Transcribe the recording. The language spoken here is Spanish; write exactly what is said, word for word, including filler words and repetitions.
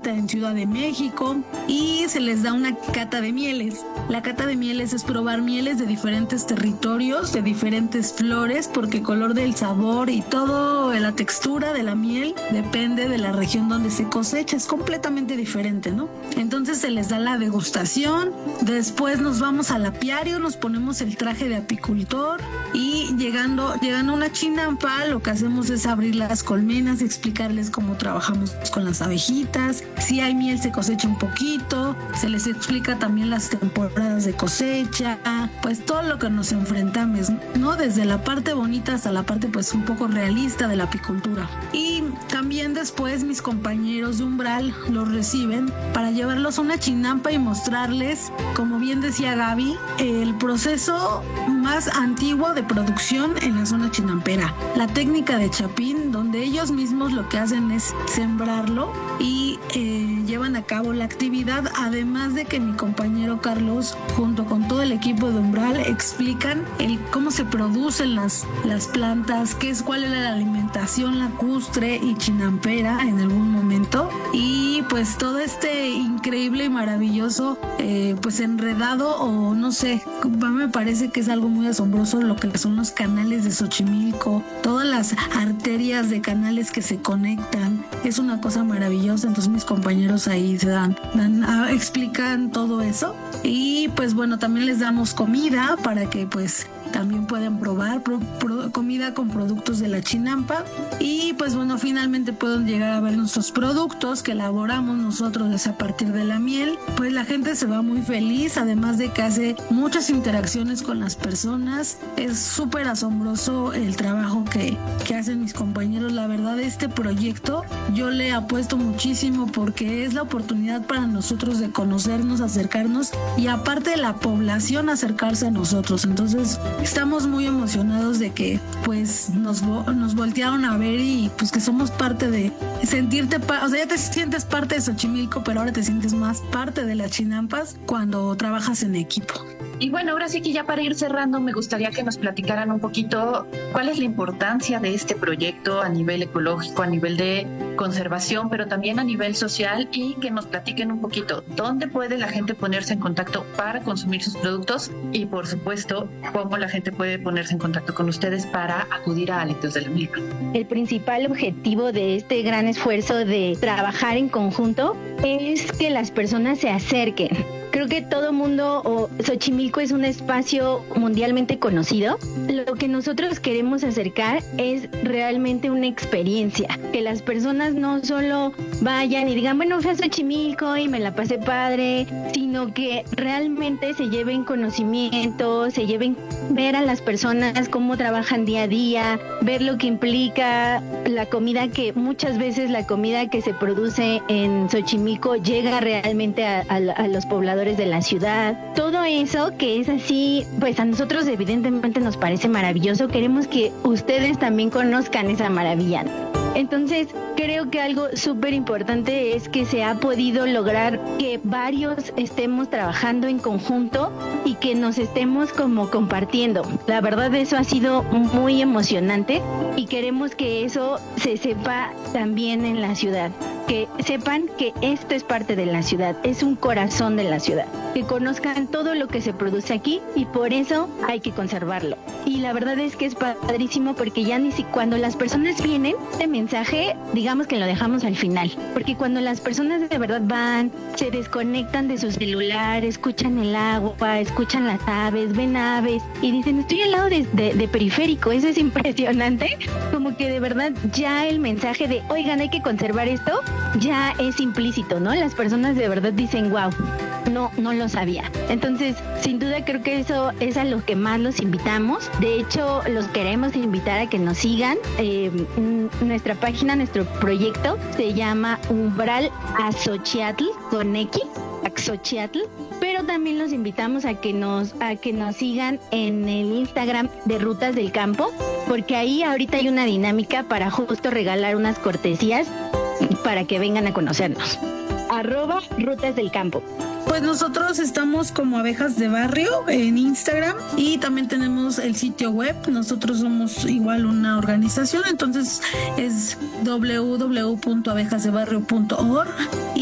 ahorita en Ciudad de México, y se les da una cata de mieles. La cata de mieles es probar mieles de diferentes territorios, de diferentes flores, porque el color del sabor y toda la textura de la miel depende de la región donde se cosecha, es completamente diferente, ¿no? Entonces se les da la degustación, después nos vamos al apiario, nos ponemos el traje de apicultor y llegando, llegando a una chinampa, lo que hacemos es abrir las colmenas, explicarles cómo trabajamos con las abejitas, si hay miel se cosecha un poquito, se les explica también las temporadas de cosecha, pues todo lo que nos enfrentamos, ¿no? Desde la parte bonita hasta la parte pues un poco realista de la apicultura. Y también después mis compañeros de umbral los reciben para llevarlos a una chinampa y mostrarles, como bien decía Gaby, el proceso más antiguo de producción en la zona chinampera, la técnica de chapín, donde ellos mismos lo que hacen es sembrarlo y eh, llevan a cabo la actividad, además de que mi compañero Carlos junto con todo el equipo de umbral explican el cómo se producen las, las plantas, qué es, cuál es la alimentación lacustre y chinampera en algún momento, y pues todo este increíble y maravilloso eh, pues enredado, o no sé, me parece que es algo muy asombroso lo que son los canales de Xochimilco, todas las arterias de canales que se conectan, es una cosa maravillosa. Entonces mis compañeros ahí se dan, dan ah, explican todo eso, y pues bueno, también les damos comida para que pues también pueden probar pro, pro, comida con productos de la chinampa, y pues bueno, finalmente pueden llegar a ver nuestros productos que elaboramos nosotros a partir de la miel. Pues la gente se va muy feliz, además de que hace muchas interacciones con las personas. Es súper asombroso el trabajo que, que hacen mis compañeros. La verdad, este proyecto yo le apuesto muchísimo porque es la oportunidad para nosotros de conocernos, acercarnos, y aparte de la población acercarse a nosotros. Entonces estamos muy emocionados de que pues nos, nos voltearon a ver, y pues que somos parte de sentirte, o sea, ya te sientes parte de Xochimilco, pero ahora te sientes más parte de las chinampas cuando trabajas en equipo. Y bueno, ahora sí que ya para ir cerrando, me gustaría que nos platicaran un poquito cuál es la importancia de este proyecto a nivel ecológico, a nivel de conservación, pero también a nivel social, y que nos platiquen un poquito dónde puede la gente ponerse en contacto para consumir sus productos, y por supuesto, cómo la gente puede ponerse en contacto con ustedes para acudir a Hálito de la Milpa. El principal objetivo de este gran esfuerzo de trabajar en conjunto es que las personas se acerquen. Creo que todo mundo, o Xochimilco es un espacio mundialmente conocido. Lo que nosotros queremos acercar es realmente una experiencia, que las personas no solo vayan y digan, bueno, fui a Xochimilco y me la pasé padre, sino que realmente se lleven conocimiento, se lleven ver a las personas cómo trabajan día a día, ver lo que implica la comida, que muchas veces la comida que se produce en Xochimilco llega realmente a, a, a los pobladores de la ciudad. Todo eso que es así, pues a nosotros evidentemente nos parece maravilloso. Queremos que ustedes también conozcan esa maravilla. Entonces, creo que algo súper importante es que se ha podido lograr que varios estemos trabajando en conjunto y que nos estemos como compartiendo. La verdad, eso ha sido muy emocionante, y queremos que eso se sepa también en la ciudad. Que sepan que esto es parte de la ciudad, es un corazón de la ciudad. Que conozcan todo lo que se produce aquí, y por eso hay que conservarlo. Y la verdad es que es padrísimo, porque ya ni si cuando las personas vienen, este mensaje, digamos que lo dejamos al final. Porque cuando las personas de verdad van, se desconectan de su celular, escuchan el agua, escuchan las aves, ven aves, y dicen, estoy al lado de, de, de periférico. Eso es impresionante. Como que de verdad ya el mensaje de, oigan, hay que conservar esto, ya es implícito, ¿no? Las personas de verdad dicen, wow, no, no lo sabía. Entonces, sin duda creo que eso es a lo que más los invitamos. De hecho, los queremos invitar a que nos sigan. Eh, nuestra página, nuestro proyecto se llama Umbral Axochiatl, con X, Axochiatl. Pero también los invitamos a que nos a que nos sigan en el Instagram de Rutas del Campo, porque ahí ahorita hay una dinámica para justo regalar unas cortesías para que vengan a conocernos. Arroba Rutas del Campo. Pues nosotros estamos como Abejas de Barrio en Instagram, y también tenemos el sitio web. Nosotros somos igual una organización, entonces es doble u doble u doble u punto abejas de barrio punto org.